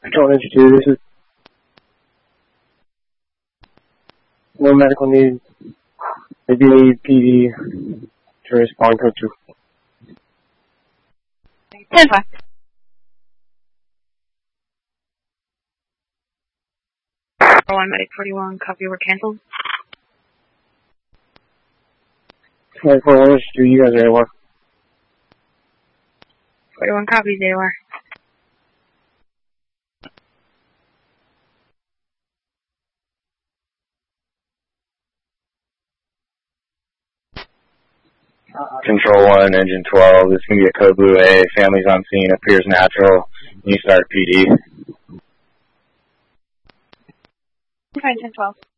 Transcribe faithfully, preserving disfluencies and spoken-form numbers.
Control Engine two, this is one medical need. They do need P D to respond code two. ten five. one Medic forty-one, copy, we're canceled. twenty-four Orange two, you guys are A W A R. forty-one copies, A W A R. Control one, Engine twelve, this is going to be a Code Blue A, families on scene, appears natural, you start P D. Fine, ten twelve.